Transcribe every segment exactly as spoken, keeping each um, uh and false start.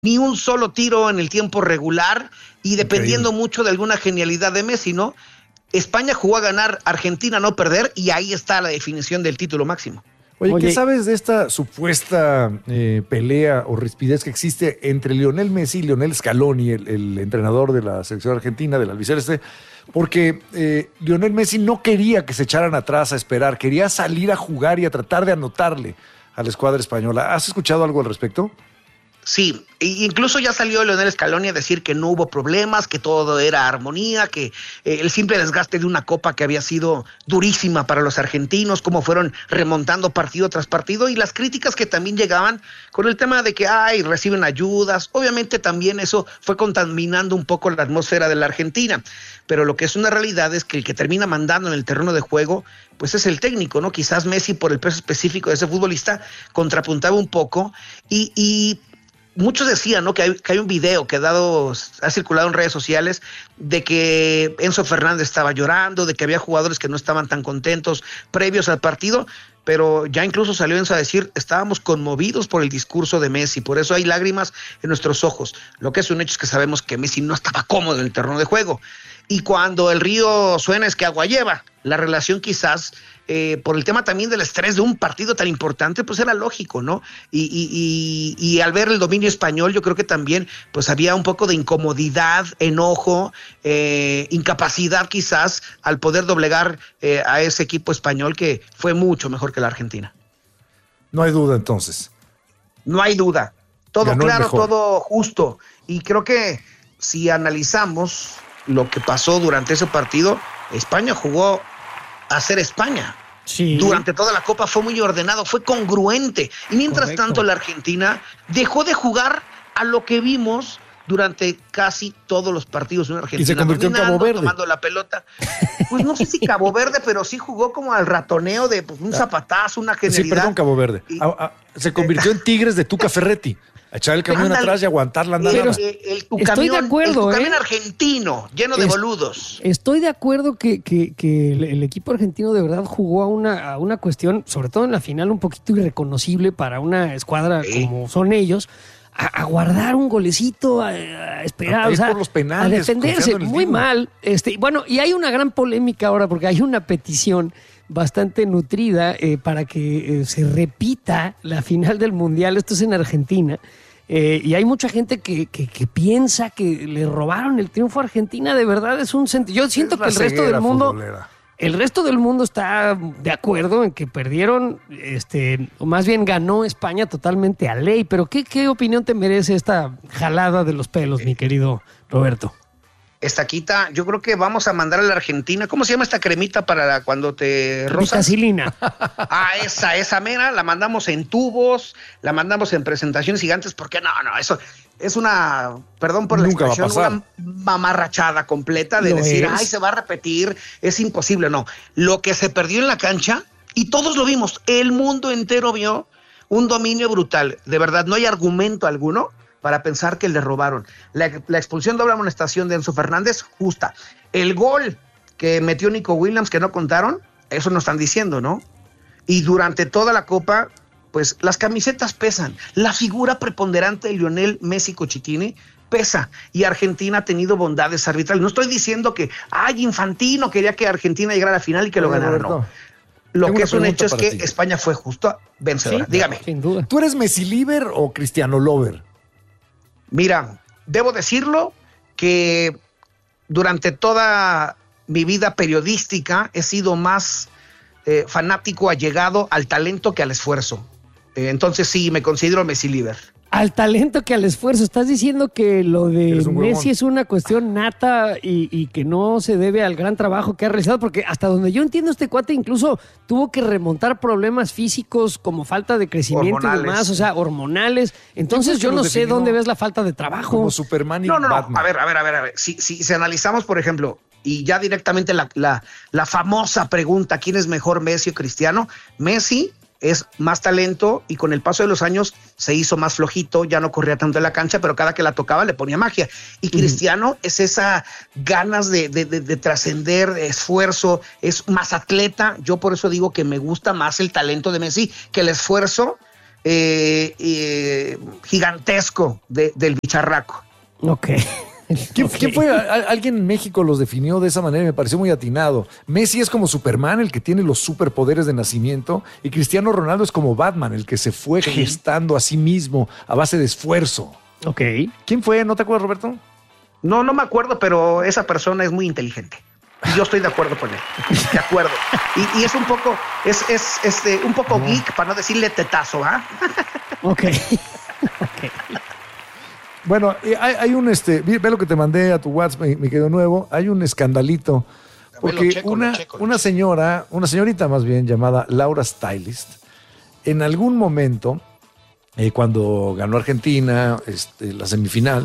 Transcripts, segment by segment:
ni un solo tiro en el tiempo regular y dependiendo Increíble. mucho de alguna genialidad de Messi, ¿no? España jugó a ganar, Argentina no perder y ahí está la definición del título máximo. Oye, Oye, ¿qué sabes de esta supuesta eh, pelea o rispidez que existe entre Lionel Messi y Lionel Scaloni, el, el entrenador de la selección argentina, del albiceleste? Porque eh, Lionel Messi no quería que se echaran atrás a esperar, quería salir a jugar y a tratar de anotarle a la escuadra española. ¿Has escuchado algo al respecto? Sí, incluso ya salió Lionel Scaloni a decir que no hubo problemas, que todo era armonía, que eh, el simple desgaste de una copa que había sido durísima para los argentinos, cómo fueron remontando partido tras partido y las críticas que también llegaban con el tema de que ay, reciben ayudas. Obviamente también eso fue contaminando un poco la atmósfera de la Argentina, pero lo que es una realidad es que el que termina mandando en el terreno de juego pues es el técnico, ¿no? Quizás Messi por el peso específico de ese futbolista contrapuntaba un poco y... y muchos decían, ¿no?, que hay, que hay un video que ha, dado, ha circulado en redes sociales de que Enzo Fernández estaba llorando, de que había jugadores que no estaban tan contentos previos al partido, pero ya incluso salió Enzo a decir, estábamos conmovidos por el discurso de Messi, por eso hay lágrimas en nuestros ojos. Lo que es un hecho es que sabemos que Messi no estaba cómodo en el terreno de juego. Y cuando el río suena es que agua lleva. La relación quizás, eh, por el tema también del estrés de un partido tan importante, pues era lógico, ¿no? Y, y, y, y al ver el dominio español, yo creo que también pues había un poco de incomodidad, enojo, eh, incapacidad quizás al poder doblegar eh, a ese equipo español que fue mucho mejor que la Argentina. No hay duda entonces. No hay duda. Todo Ganó claro, todo justo. Y creo que si analizamos lo que pasó durante ese partido, España jugó a ser España. Sí. Durante toda la Copa fue muy ordenado, fue congruente. Y mientras Correcto. tanto la Argentina dejó de jugar a lo que vimos durante casi todos los partidos de una Argentina. Y se convirtió en Cabo Verde. Tomando la pelota. Pues no sé si Cabo Verde, pero sí jugó como al ratoneo de pues, un zapatazo, una genialidad. Sí, perdón, Cabo Verde. Y, ah, ah, se convirtió en Tigres de Tuca Ferretti. A echar el camión Ándale. atrás y aguantar la andada. El, el, el, tu Estoy camión, de acuerdo, el tu camión ¿eh? argentino, lleno de Es- boludos. Estoy de acuerdo que, que, que el, el equipo argentino de verdad jugó a una, a una cuestión, sobre todo en la final, un poquito irreconocible para una escuadra Sí. como son ellos, a, a guardar un golecito, a, a esperar, A ir o sea, por los penales, a defenderse confiando en el muy Dibu. mal. Este, bueno, y hay una gran polémica ahora porque hay una petición bastante nutrida eh, para que eh, se repita la final del Mundial. Esto es en Argentina. Eh, y hay mucha gente que, que, que piensa que le robaron el triunfo a Argentina. De verdad es un sentido. Yo siento Es que la el resto ceguera del mundo, futbolera. el resto del mundo está de acuerdo en que perdieron, este, o más bien ganó España totalmente a ley. Pero ¿qué, qué opinión te merece esta jalada de los pelos, mi querido Roberto? Estaquita, yo creo que vamos a mandar a la Argentina. ¿Cómo se llama esta cremita para la- cuando te rozas? Vitacilina. Ah, esa, esa mera, la mandamos en tubos, la mandamos en presentaciones gigantes, porque no, no, eso es una, perdón por la Nunca va a expresión, pasar. una mamarrachada completa de Lo decir, es. ay, se va a repetir, es imposible, no. Lo que se perdió en la cancha, y todos lo vimos, el mundo entero vio un dominio brutal, de verdad, no hay argumento alguno para pensar que le robaron. La, la expulsión doble amonestación de Enzo Fernández, justa. El gol que metió Nico Williams, que no contaron, eso nos están diciendo, ¿no? Y durante toda la Copa, pues las camisetas pesan. La figura preponderante de Lionel Messi Cochitini pesa. Y Argentina ha tenido bondades arbitrales. No estoy diciendo que, ay, Infantino quería que Argentina llegara a la final y que lo Oye, ganara, Roberto, no. Lo tengo que una es un pregunta hecho es para que ti. España fue justo vencedora. Sí, Dígame. Sin duda. ¿Tú eres Messi Liver o Cristiano Lover? Mira, debo decirlo que durante toda mi vida periodística he sido más eh, fanático, allegado al talento que al esfuerzo. Eh, entonces sí, me considero Messi Liver. Al talento que al esfuerzo. Estás diciendo que lo de Eres un huevón. Messi es una cuestión nata y, y que no se debe al gran trabajo que ha realizado, porque hasta donde yo entiendo, este cuate incluso tuvo que remontar problemas físicos como falta de crecimiento Hormonales. y demás, o sea, hormonales. Entonces Yo yo creo que no los sé definió dónde ves la falta de trabajo. Como Superman y No, no, no. Batman. A ver, a ver, a ver, a ver. Si, si, si analizamos, por ejemplo, y ya directamente la, la, la famosa pregunta, ¿quién es mejor, Messi o Cristiano? Messi es más talento y con el paso de los años se hizo más flojito, ya no corría tanto en la cancha, pero cada que la tocaba le ponía magia. Y Cristiano es esa ganas de, de, de, de trascender, de esfuerzo, es más atleta. Yo por eso digo que me gusta más el talento de Messi que el esfuerzo eh, eh, gigantesco de, del bicharraco. Ok. ¿Quién, Ok. quién fue? A- alguien en México los definió de esa manera y me pareció muy atinado. Messi es como Superman, el que tiene los superpoderes de nacimiento, y Cristiano Ronaldo es como Batman, el que se fue Sí. gestando a sí mismo a base de esfuerzo. Ok. ¿Quién fue? ¿No te acuerdas, Roberto? No, no me acuerdo, pero esa persona es muy inteligente. Y yo estoy de acuerdo con él. De acuerdo. Y, y es un poco, es, es este, un poco No. geek, para no decirle tetazo, ¿ah? Ok. Ok. Bueno, eh, hay, hay un, este, ve ve lo que te mandé a tu WhatsApp, mi, mi querido nuevo, hay un escandalito, porque Lo checo, lo una, checo, lo una checo. señora, una señorita más bien, llamada Laura Stylist, en algún momento, eh, cuando ganó Argentina este, la semifinal,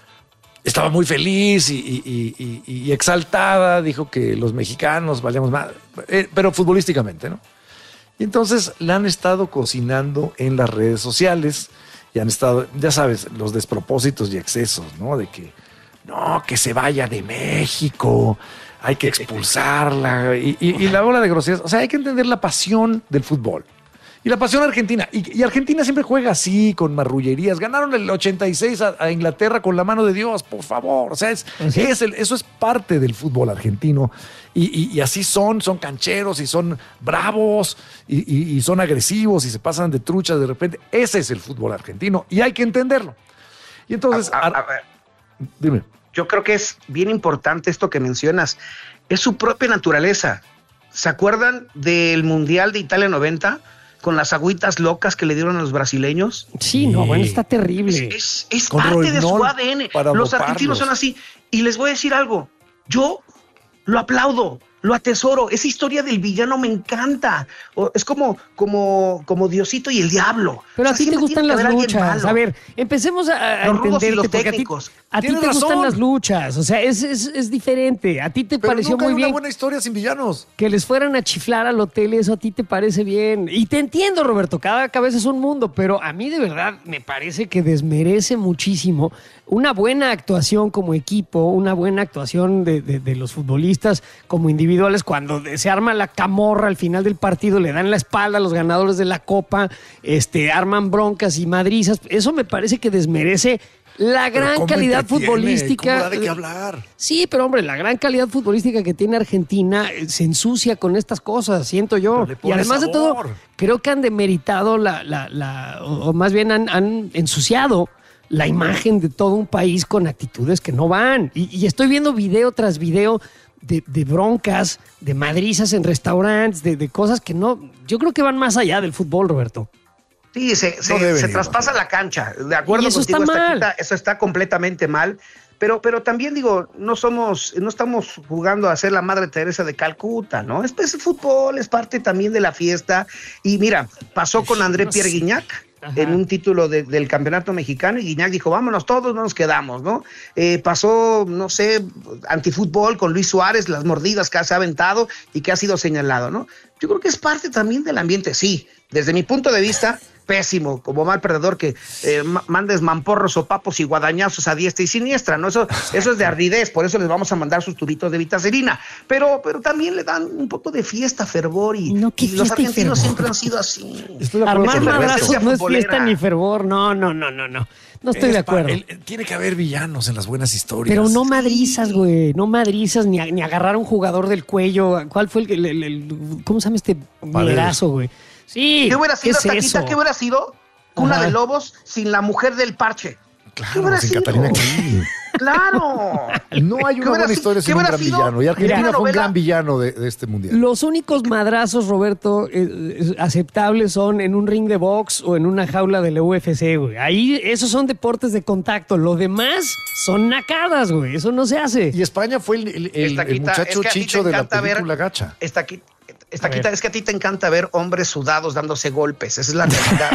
estaba muy feliz y, y- y- y- y exaltada, dijo que los mexicanos valíamos más, eh, pero futbolísticamente, ¿no? Y entonces la han estado cocinando en las redes sociales y han estado, ya sabes, los despropósitos y excesos, ¿no? De que, no, que se vaya de México, hay que expulsarla y, y- y la bola de groserías. O sea, hay que entender la pasión del fútbol. Y la pasión argentina. Y, y Argentina siempre juega así, con marrullerías. Ganaron el ochenta y seis a, a Inglaterra con la mano de Dios, por favor. O sea, es, ¿Sí? es el- eso es parte del fútbol argentino. Y, y- y así son, son cancheros y son bravos y, y- y son agresivos y se pasan de truchas de repente. Ese es el fútbol argentino y hay que entenderlo. Y entonces, A- a- Ar- a ver, dime. yo creo que es bien importante esto que mencionas. Es su propia naturaleza. ¿Se acuerdan del Mundial de Italia noventa? Con las agüitas locas que le dieron a los brasileños. Sí, no, bueno, está Es, terrible. es- es Con parte de su Rohypnol A D N. para Los doparlos. argentinos son así. Y les voy a decir algo. Yo lo aplaudo, lo atesoro. Esa historia del villano me encanta. O- es como, como, como Diosito y el diablo. Pero O a sea, ti te siempre gustan tiene que las haber alguien luchas. malo. A ver, empecemos a, a Los rudos y entenderte. los porque a ti, técnicos. a ti te Tienes gustan razón. las luchas. O sea, es, es, es diferente. A ti te Pero pareció nunca muy hay una bien buena historia sin villanos. que les fueran a chiflar al hotel. Eso a ti te parece bien. Y te entiendo, Roberto. Cada cabeza es un mundo. Pero a mí de verdad me parece que desmerece muchísimo una buena actuación como equipo, una buena actuación de, de- de los futbolistas como individuales. Cuando se arma la camorra al final del partido, le dan la espalda a los ganadores de la Copa, este, arman broncas y madrizas. Eso me parece que desmerece la Pero gran ¿cómo calidad entretiene? futbolística. ¿Cómo da de qué hablar? Sí, pero hombre, la gran calidad futbolística que tiene Argentina eh, se ensucia con estas cosas, siento yo. Pero le Y pone además de sabor. todo, creo que han demeritado la, la, la o, o más bien han, han ensuciado la imagen de todo un país con actitudes que no van. Y, y estoy viendo video tras video de, de broncas, de madrizas en restaurantes, de, de cosas que no, yo creo que van más allá del fútbol, Roberto. Sí, se, se- deben se ir, traspasa no. la cancha. De acuerdo Y eso contigo, está mal. Estaquita, eso está completamente mal. Pero, pero también digo, no somos, no estamos jugando a ser la Madre Teresa de Calcuta, ¿no? Es, es fútbol, es parte también de la fiesta. Y mira, pasó con André No Pierre sé. Guignac Ajá. en un título de- del campeonato mexicano y Guignac dijo, vámonos todos, no nos quedamos, ¿no? Eh, pasó, no sé, antifútbol con Luis Suárez, las mordidas que se ha aventado y que ha sido señalado, ¿no? Yo creo que es parte también del ambiente, sí. Desde mi punto de vista, pésimo, como mal perdedor que eh, ma- mandes mamporros o papos y guadañazos a diestra y siniestra, ¿no? Eso, eso es de ardidez, por eso les vamos a mandar sus tubitos de vitacilina. Pero, pero también le dan un poco de fiesta, fervor y, No, ¿qué y los fiesta y argentinos fervor? siempre han sido así. Estoy de acuerdo Armar con Roberto. madrazos no es futbolera. fiesta ni fervor. No, no, no, no, no. No estoy Es de pa- acuerdo. el- el- tiene que haber villanos en las buenas historias. Pero no madrizas, güey. No madrizas ni, a- ni agarrar a un jugador del cuello. ¿Cuál fue el, que- el- el- el- ¿cómo se llama este Paredes. mierazo, güey? Sí. ¿Qué hubiera sido, es Taquita? eso? ¿Qué hubiera sido? Cuna Ajá. de Lobos sin la mujer del parche. ¿Qué Claro, hubiera sin sido? Catalina Krill. ¡Claro! No hay ¿Qué una hubiera buena si- historia qué sin un hubiera gran sido? villano. Y Argentina Mira, fue un novela- gran villano de, de este mundial. Los únicos madrazos, Roberto, eh, eh, aceptables son en un ring de box o en una jaula de la U F C, güey. Ahí, esos son deportes de contacto. Lo demás son nacadas, güey. Eso no se hace. Y España fue el, el- el- Esta el quita- muchacho es que a ti te chicho de la encanta ver- película gacha. Esta, qui- esta A quita, ver. es que a ti te encanta ver hombres sudados dándose golpes. Esa es la realidad.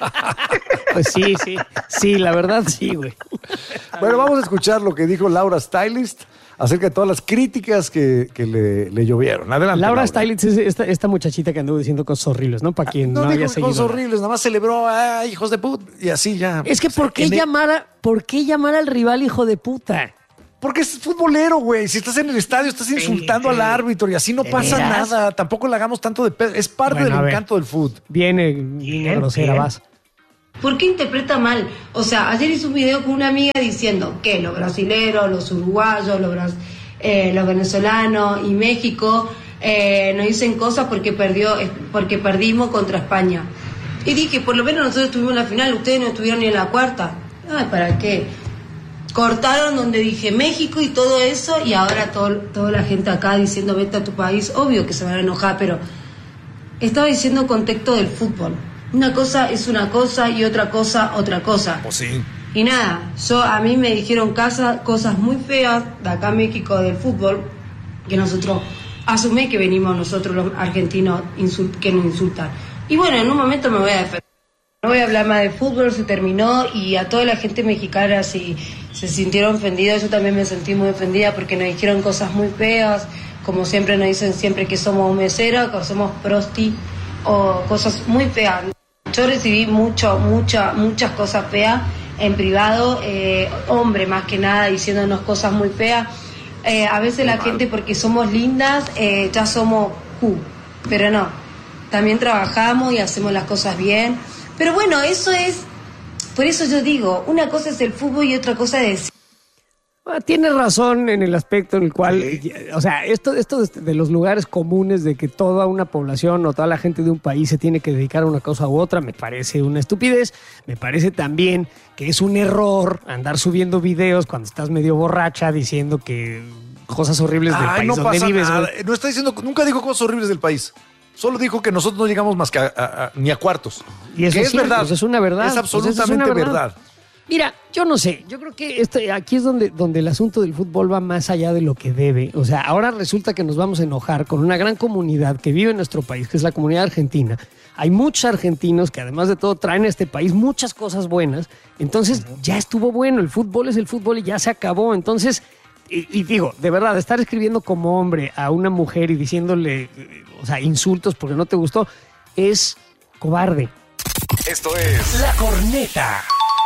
Pues sí, sí. Sí, la verdad, sí, güey. Bueno, vamos a escuchar lo que dijo Laura Stylist acerca de todas las críticas que, que le, le llovieron. Adelante. Laura Stylitz es esta, esta muchachita que anduvo diciendo cosas horribles, ¿no? Para quien no, No, haya dijo seguido. cosas horribles, nada más celebró a hijos de puta y así ya. Es que ¿por qué, En el- llamar a, ¿por qué llamar al rival hijo de puta? Porque es futbolero, güey. Si estás en el estadio, estás insultando al árbitro y así no ¿De pasa veras? nada. Tampoco le hagamos tanto de pedo. Es parte Bueno, a del ver. encanto del fútbol. Viene, niña grosera, bien. vas. ¿Por qué interpreta mal? O sea, ayer hice un video con una amiga diciendo que los brasileros, los uruguayos, los, bras- eh, los venezolanos y México eh, nos dicen cosas porque perdió, porque perdimos contra España. Y dije, por lo menos nosotros estuvimos en la final, ustedes no estuvieron ni en la cuarta. Ay, ¿para qué? Cortaron donde dije México y todo eso, y ahora todo, toda la gente acá diciendo vete a tu país, obvio que se van a enojar, pero estaba diciendo contexto del fútbol. Una cosa es una cosa y otra cosa otra cosa. Pues sí. Y nada, yo a mí me dijeron casa, cosas muy feas de acá en México del fútbol, que nosotros asumí que venimos nosotros los argentinos insult, que nos insultan. Y bueno, en un momento me voy a defender. No voy a hablar más de fútbol, se terminó, y a toda la gente mexicana si se sintieron ofendidos, yo también me sentí muy ofendida porque nos dijeron cosas muy feas, como siempre nos dicen siempre que somos meseros, que somos prosti, o cosas muy feas. Yo recibí mucho, mucha, muchas cosas feas en privado, eh, hombre más que nada diciéndonos cosas muy feas. Eh, a veces la gente porque somos lindas eh, ya somos uh, pero no, también trabajamos y hacemos las cosas bien. Pero bueno, eso es, por eso yo digo, una cosa es el fútbol y otra cosa es... Ah, tiene razón en el aspecto en el cual, sí. O sea, esto, esto de los lugares comunes de que toda una población o toda la gente de un país se tiene que dedicar a una cosa u otra, me parece una estupidez. Me parece también que es un error andar subiendo videos cuando estás medio borracha diciendo que cosas horribles del Ay, país no donde pasa vives. nada. Güey. No está diciendo, nunca dijo cosas horribles del país. Solo dijo que nosotros no llegamos más que a, a, a, ni a cuartos. Y eso que es es cierto, verdad. eso es una verdad. Es absolutamente Pues es verdad. verdad. Mira, yo no sé, yo creo que este, aquí es donde, donde el asunto del fútbol va más allá de lo que debe. O sea, ahora resulta que nos vamos a enojar con una gran comunidad que vive en nuestro país, que es la comunidad argentina. Hay muchos argentinos que además de todo traen a este país muchas cosas buenas. Entonces ya estuvo bueno, el fútbol es el fútbol y ya se acabó. Entonces, y, y digo, de verdad, estar escribiendo como hombre a una mujer y diciéndole, o sea, insultos porque no te gustó, es cobarde. Esto es La Corneta.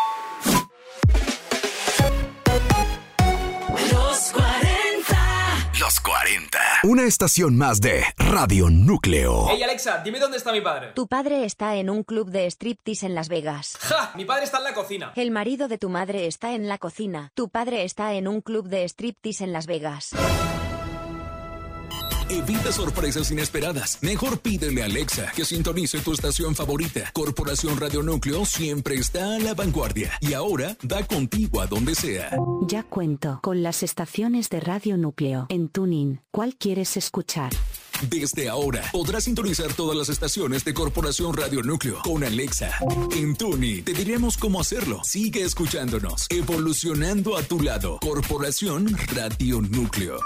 Los cuarenta. Una estación más de Radio Núcleo. Hey Alexa, dime dónde está mi padre. Tu padre está en un club de striptease en Las Vegas. ¡Ja! Mi padre está en la cocina. El marido de tu madre está en la cocina. Tu padre está en un club de striptease en Las Vegas. Evita sorpresas inesperadas. Mejor pídele a Alexa que sintonice tu estación favorita. Corporación Radio Núcleo siempre está a la vanguardia y ahora va contigo a donde sea. Ya cuento con las estaciones de Radio Núcleo en TuneIn. ¿Cuál quieres escuchar? Desde ahora podrás sintonizar todas las estaciones de Corporación Radio Núcleo con Alexa. En TuneIn te diremos cómo hacerlo. Sigue escuchándonos, evolucionando a tu lado. Corporación Radio Núcleo.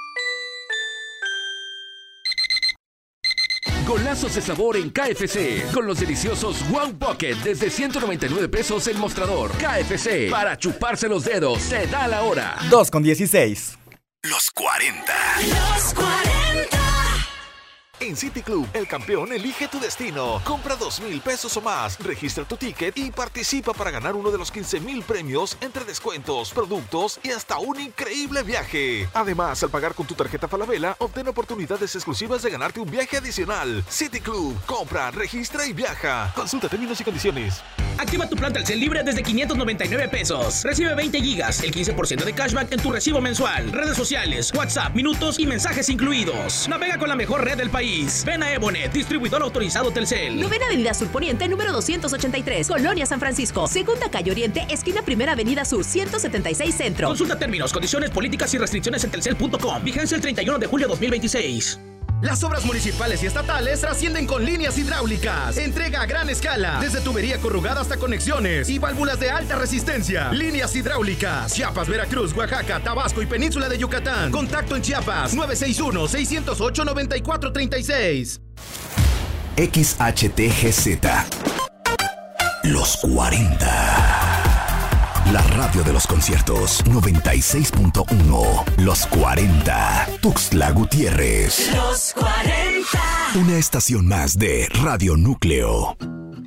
Golazos de sabor en K F C. Con los deliciosos Wow Bucket desde ciento noventa y nueve pesos el mostrador. K F C. Para chuparse los dedos. Se da la hora. dos con dieciséis. Los cuarenta. Los cuarenta. En City Club, el campeón elige tu destino. Compra dos mil pesos o más, registra tu ticket y participa para ganar uno de los quince mil premios entre descuentos, productos y hasta un increíble viaje. Además, al pagar con tu tarjeta Falabella, obtén oportunidades exclusivas de ganarte un viaje adicional. City Club, compra, registra y viaja. Consulta términos y condiciones. Activa tu plan Telcel libre desde quinientos noventa y nueve pesos. Recibe veinte gigas, el quince por ciento de cashback en tu recibo mensual. Redes sociales, WhatsApp, minutos y mensajes incluidos. Navega con la mejor red del país. Ven a Ebonet, distribuidor autorizado Telcel. Novena Avenida Sur Poniente, número doscientos ochenta y tres, Colonia San Francisco. Segunda Calle Oriente, esquina Primera Avenida Sur, ciento setenta y seis Centro. Consulta términos, condiciones, políticas y restricciones en telcel punto com. Vigencia el treinta y uno de julio de dos mil veintiséis. Las obras municipales y estatales trascienden con líneas hidráulicas. Entrega a gran escala, desde tubería corrugada hasta conexiones y válvulas de alta resistencia. Líneas hidráulicas, Chiapas, Veracruz, Oaxaca, Tabasco y Península de Yucatán. Contacto en Chiapas, nueve seis uno, seis cero ocho, nueve cuatro tres seis. X H T G Z. Los cuarenta. La radio de los conciertos noventa y seis punto uno. Los cuarenta. Tuxtla Gutiérrez. Los cuarenta. Una estación más de Radio Núcleo.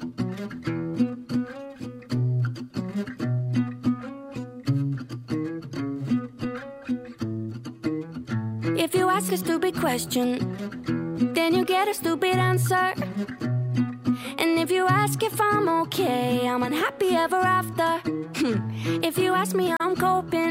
If you ask a stupid question, then you get a stupid answer. And if If you ask if I'm okay, I'm unhappy ever after. If you ask me, I'm coping.